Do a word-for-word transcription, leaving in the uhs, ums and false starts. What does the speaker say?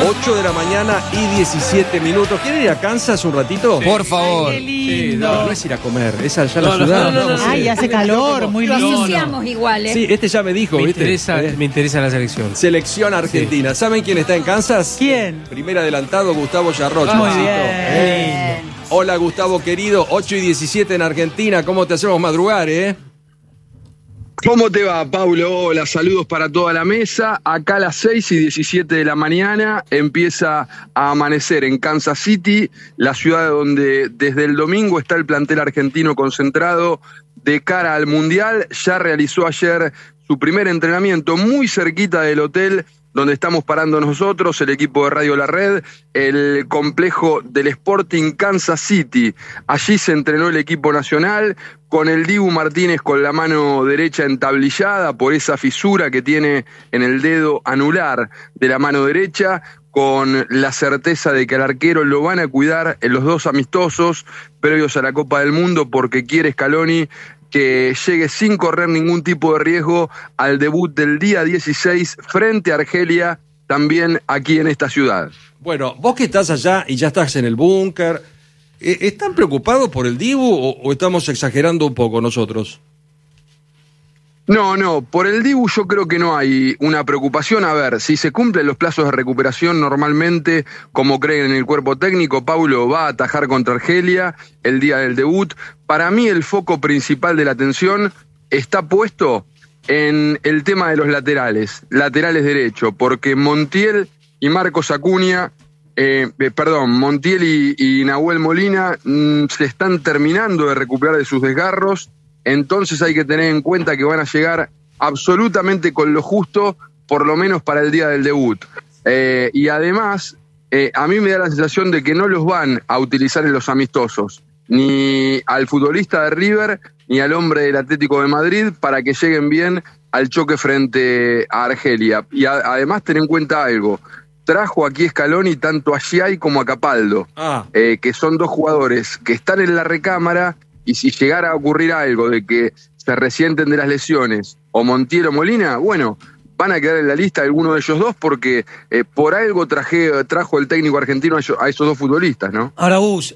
ocho de la mañana y diecisiete minutos. ¿Quieren ir a Kansas un ratito? Sí. Por favor. Ay, qué lindo. Sí, no, no es ir a comer, es allá No, la no, ciudad. no, no, no, Ay, hace calor, muy Lo lindo. asociamos igual, ¿eh? Sí, este ya me dijo, Me ¿viste? interesa, Eh, me interesa la selección. Selección Argentina. ¿Saben quién está en Kansas? ¿Quién? Primer adelantado, Gustavo Yarroch. Muy Maxito. bien. Hola, Gustavo querido. ocho y diecisiete en Argentina. ¿Cómo te hacemos madrugar, eh? ¿Cómo te va, Paulo? Hola, saludos para toda la mesa. Acá a las seis y diecisiete de la mañana empieza a amanecer en Kansas City, la ciudad donde desde el domingo está el plantel argentino concentrado de cara al Mundial. Ya realizó ayer su primer entrenamiento muy cerquita del hotel donde estamos parando nosotros, el equipo de Radio La Red, el complejo del Sporting Kansas City. Allí se entrenó el equipo nacional con el Dibu Martínez con la mano derecha entablillada por esa fisura que tiene en el dedo anular de la mano derecha, con la certeza de que al arquero lo van a cuidar en los dos amistosos previos a la Copa del Mundo, porque quiere Scaloni que llegue sin correr ningún tipo de riesgo al debut del día dieciséis frente a Argelia, también aquí en esta ciudad. Bueno, vos que estás allá y ya estás en el búnker, ¿están preocupados por el Dibu o, o estamos exagerando un poco nosotros? No, no, por el Dibu yo creo que no hay una preocupación. A ver, si se cumplen los plazos de recuperación normalmente, como creen en el cuerpo técnico, Paulo va a atajar contra Argelia el día del debut. Para mí el foco principal de la atención está puesto en el tema de los laterales, laterales derecho, porque Montiel y Marcos Acuña, eh, eh, perdón, Montiel y, y Nahuel Molina mmm, se están terminando de recuperar de sus desgarros. Entonces hay que tener en cuenta que van a llegar absolutamente con lo justo, por lo menos para el día del debut. Eh, y además, eh, a mí me da la sensación de que no los van a utilizar en los amistosos, ni al futbolista de River, ni al hombre del Atlético de Madrid, para que lleguen bien al choque frente a Argelia. Y a, además ten en cuenta algo, trajo aquí Scaloni tanto a Giai como a Capaldo, Ah. eh, que son dos jugadores que están en la recámara. Y si llegara a ocurrir algo de que se resienten de las lesiones, o Montiel o Molina, bueno, van a quedar en la lista alguno de ellos dos, porque eh, por algo traje, trajo el técnico argentino a, ellos, a esos dos futbolistas, ¿no? Ahora, Gus,